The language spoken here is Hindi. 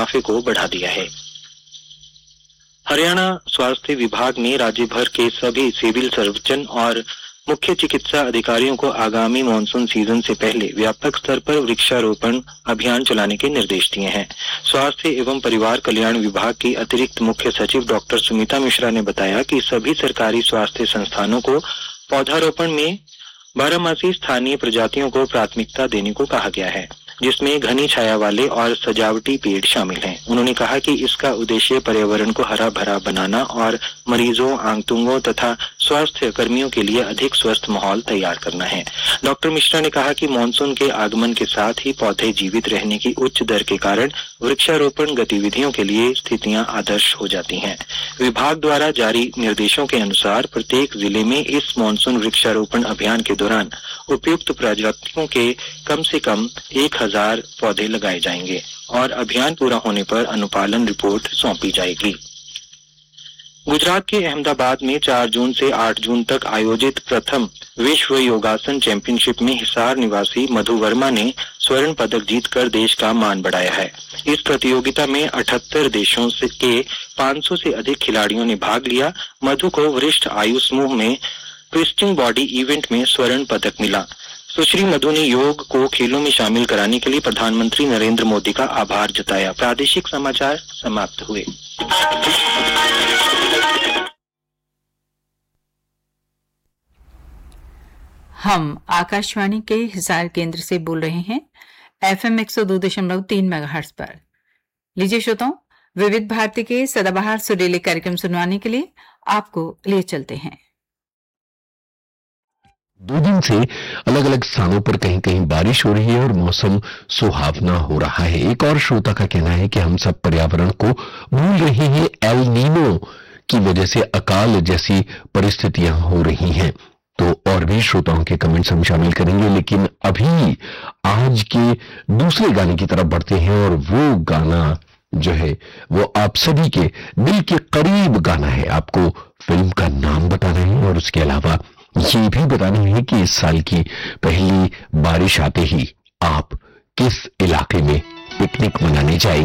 मुनाफे को बढ़ा दिया है। हरियाणा स्वास्थ्य विभाग ने राज्य भर के सभी सिविल सर्जन और मुख्य चिकित्सा अधिकारियों को आगामी मानसून सीजन से पहले व्यापक स्तर पर वृक्षारोपण अभियान चलाने के निर्देश दिए हैं। स्वास्थ्य एवं परिवार कल्याण विभाग की अतिरिक्त मुख्य सचिव डॉक्टर सुमिता मिश्रा ने बताया कि सभी सरकारी स्वास्थ्य संस्थानों को पौधारोपण में बारहमासी स्थानीय प्रजातियों को प्राथमिकता देने को कहा गया है, जिसमें घनी छाया वाले और सजावटी पेड़ शामिल हैं। उन्होंने कहा कि इसका उद्देश्य पर्यावरण को हरा भरा बनाना और मरीजों, आंगतुंगों तथा स्वास्थ्य कर्मियों के लिए अधिक स्वस्थ माहौल तैयार करना है। डॉक्टर मिश्रा ने कहा कि मानसून के आगमन के साथ ही पौधे जीवित रहने की उच्च दर के कारण वृक्षारोपण गतिविधियों के लिए स्थितियां आदर्श हो जाती हैं। विभाग द्वारा जारी निर्देशों के अनुसार प्रत्येक जिले में इस मानसून वृक्षारोपण अभियान के दौरान उपयुक्त प्रजातियों के कम से कम 1000 पौधे लगाए जाएंगे और अभियान पूरा होने पर अनुपालन रिपोर्ट सौंपी जाएगी। गुजरात के अहमदाबाद में 4 जून से 8 जून तक आयोजित प्रथम विश्व योगासन चैंपियनशिप में हिसार निवासी मधु वर्मा ने स्वर्ण पदक जीतकर देश का मान बढ़ाया है। इस प्रतियोगिता में 78 देशों से के 500 से अधिक खिलाड़ियों ने भाग लिया। मधु को वरिष्ठ आयु समूह में ट्विस्टिंग बॉडी इवेंट में स्वर्ण पदक मिला। सुश्री मधु ने योग को खेलों में शामिल कराने के लिए प्रधानमंत्री नरेंद्र मोदी का आभार जताया। प्रादेशिक समाचार समाप्त हुए। हम आकाशवाणी के हिसार केंद्र से बोल रहे हैं, FM 102.3 मेगाहर्ट्ज पर। लीजिए श्रोताओं, विविध भारती के सदाबहार सुरीले कार्यक्रम सुनवाने के लिए आपको ले चलते हैं। 2 दिन से अलग अलग स्थानों पर कहीं कहीं बारिश हो रही है और मौसम सुहावना हो रहा है। एक और श्रोता का कहना है कि हम सब पर्यावरण को भूल रहे हैं, एल नीनो की वजह से अकाल जैसी परिस्थितियां हो रही हैं। तो और भी श्रोताओं के कमेंट्स हम शामिल करेंगे, लेकिन अभी आज के दूसरे गाने की तरफ बढ़ते हैं और वो गाना जो है वो आप सभी के दिल के करीब गाना है। आपको फिल्म का नाम बताना है और उसके अलावा ये भी बताना है कि इस साल की पहली बारिश आते ही आप किस इलाके में पिकनिक मनाने जाएंगे।